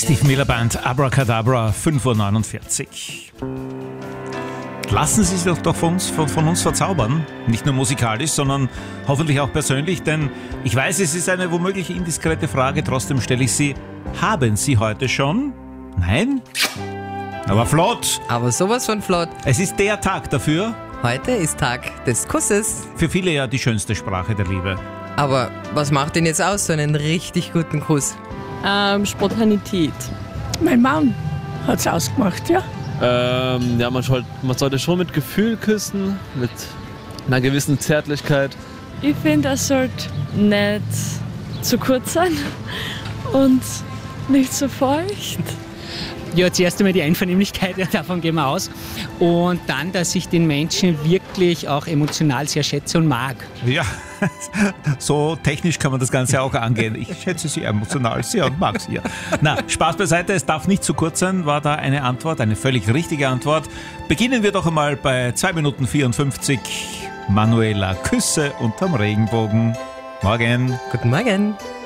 Steve Miller Band, Abracadabra, 5:49 Uhr. Lassen Sie sich doch von uns verzaubern. Nicht nur musikalisch, sondern hoffentlich auch persönlich. Denn ich weiß, es ist eine womöglich indiskrete Frage. Trotzdem stelle ich sie. Haben Sie heute schon? Nein? Aber flott. Aber sowas von flott. Es ist der Tag dafür. Heute ist Tag des Kusses. Für viele ja die schönste Sprache der Liebe. Aber was macht denn jetzt aus, so einen richtig guten Kuss? Spontanität. Mein Mann hat es ausgemacht, ja. Ja, man sollte schon mit Gefühl küssen, mit einer gewissen Zärtlichkeit. Ich finde, das sollte nicht zu kurz sein und nicht zu feucht. Ja, zuerst einmal die Einvernehmlichkeit, davon gehen wir aus. Und dann, dass ich den Menschen wirklich auch emotional sehr schätze und mag. Ja, so technisch kann man das Ganze auch angehen. Ich schätze Sie emotional sehr und mag Sie. Ja. Na, Spaß beiseite, es darf nicht zu kurz sein, war da eine Antwort, eine völlig richtige Antwort. Beginnen wir doch einmal bei 2:54. Manuela, Küsse unterm Regenbogen. Morgen. Guten Morgen.